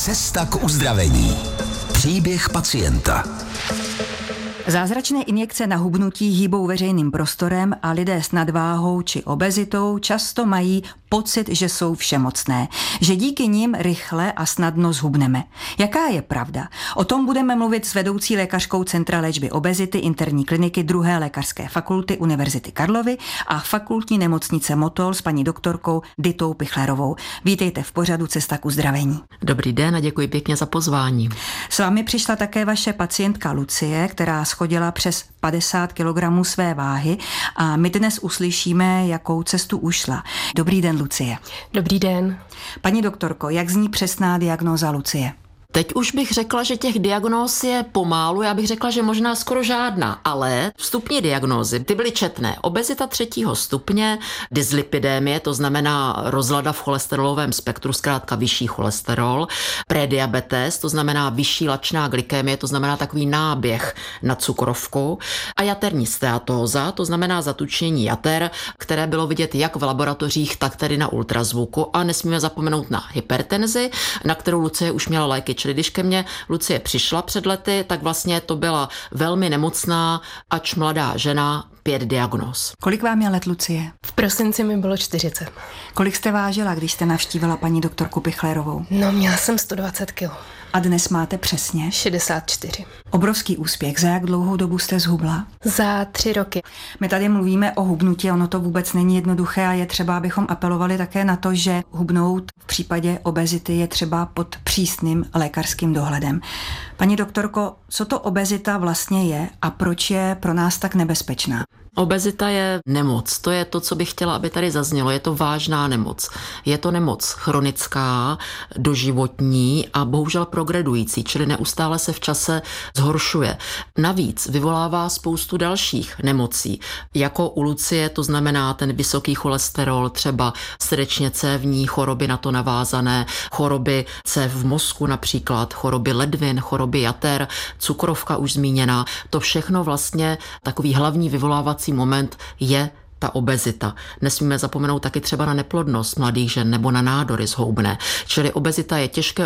Cesta k uzdravení. Příběh pacienta. Zázračné injekce na hubnutí hýbou veřejným prostorem a lidé s nadváhou či obezitou často mají pocit, že jsou všemocné, že díky nim rychle a snadno zhubneme. Jaká je pravda? O tom budeme mluvit s vedoucí lékařkou Centra léčby obezity interní kliniky 2. lékařské fakulty Univerzity Karlovy a fakultní nemocnice Motol s paní doktorkou Ditou Pichlerovou. Vítejte v pořadu Cesta k uzdravení. Dobrý den a děkuji pěkně za pozvání. S vámi přišla také vaše pacientka Lucie, která schodila přes 50 kg své váhy a my dnes uslyšíme, jakou cestu ušla. Dobrý den, Lucie. Dobrý den. Paní doktorko, jak zní přesná diagnóza Lucie? Teď už bych řekla, že těch diagnóz je pomálu, já bych řekla, že možná skoro žádná, ale vstupní diagnózy, ty byly četné. Obezita 3. stupně, dyslipidémie, to znamená rozlada v cholesterolovém spektru, zkrátka vyšší cholesterol, prediabetes, to znamená vyšší lačná glykémie, to znamená takový náběh na cukrovku, a jaterní steatóza, to znamená zatučnění jater, které bylo vidět jak v laboratořích, tak tedy na ultrazvuku, a nesmíme zapomenout na hypertenzi, na kterou Lucie už měla léky. Čili když ke mně Lucie přišla před lety, tak vlastně to byla velmi nemocná, ač mladá žena, 5 diagnóz. Kolik vám je let, Lucie? V prosinci mi bylo 40. Kolik jste vážila, když jste navštívila paní doktorku Pichlerovou? No, měla jsem 120 kg. A dnes máte přesně? 64. Obrovský úspěch. Za jak dlouhou dobu jste zhubla? Za 3 roky. My tady mluvíme o hubnutí, ono to vůbec není jednoduché a je třeba, abychom apelovali také na to, že hubnout v případě obezity je třeba pod přísným lékařským dohledem. Paní doktorko, co to obezita vlastně je a proč je pro nás tak nebezpečná? Obezita je nemoc, to je to, co bych chtěla, aby tady zaznělo, je to vážná nemoc. Je to nemoc chronická, doživotní a bohužel progredující, čili neustále se v čase zhoršuje. Navíc vyvolává spoustu dalších nemocí, jako u Lucie, to znamená ten vysoký cholesterol, třeba srdečně cévní choroby na to navázané, choroby cév v mozku například, choroby ledvin, choroby jater, cukrovka už zmíněná, to všechno vlastně takový hlavní vyvolávací moment je ta obezita. Nesmíme zapomenout taky třeba na neplodnost mladých žen nebo na nádory zhoubné. Čili obezita je těžké